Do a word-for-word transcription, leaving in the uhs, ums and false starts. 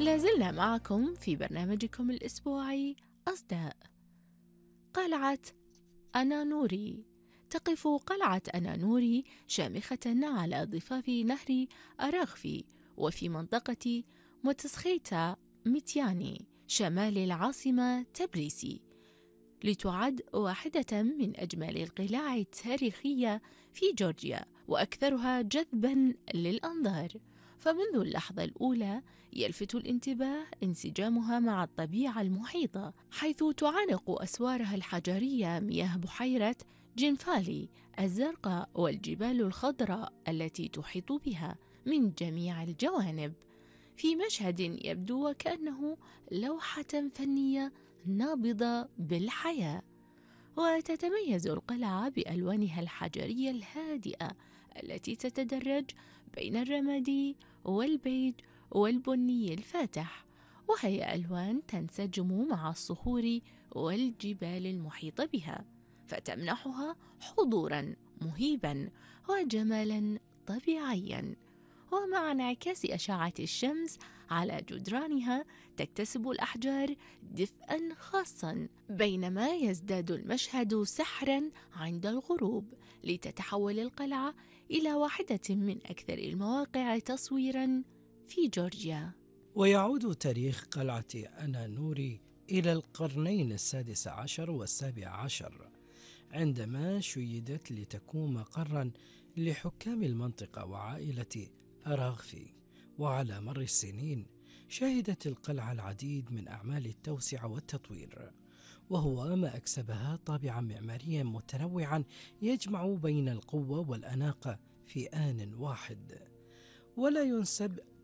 لازلنا معكم في برنامجكم الأسبوعي أصداء. قلعة أنانوري. تقف قلعة أنانوري شامخة على ضفاف نهر أراغفي وفي منطقة موتسخيتا ميتياني شمال العاصمة تبريسي، لتعد واحدة من أجمل القلاع التاريخية في جورجيا وأكثرها جذباً للأنظار. فمنذ اللحظة الأولى يلفت الانتباه انسجامها مع الطبيعة المحيطة، حيث تعانق أسوارها الحجرية مياه بحيرة جنفالي الزرقاء والجبال الخضراء التي تحيط بها من جميع الجوانب، في مشهد يبدو وكأنه لوحة فنية نابضة بالحياة. وتتميز القلعة بألوانها الحجرية الهادئة التي تتدرج بين الرمادي والبيج والبني الفاتح، وهي ألوان تنسجم مع الصخور والجبال المحيطة بها، فتمنحها حضوراً مهيباً وجمالاً طبيعياً. ومع انعكاس أشعة الشمس على جدرانها تكتسب الأحجار دفئاً خاصاً، بينما يزداد المشهد سحراً عند الغروب، لتتحول القلعة إلى واحدة من أكثر المواقع تصويراً في جورجيا. ويعود تاريخ قلعة أنانوري إلى القرنين السادس عشر والسابع عشر، عندما شيدت لتكون مقرا لحكام المنطقة وعائلة أراغفي. وعلى مر السنين شهدت القلعة العديد من أعمال التوسعة والتطوير، وهو ما أكسبها طابعا معماريا متنوعا يجمع بين القوة والأناقة في آن واحد. ولا ينسب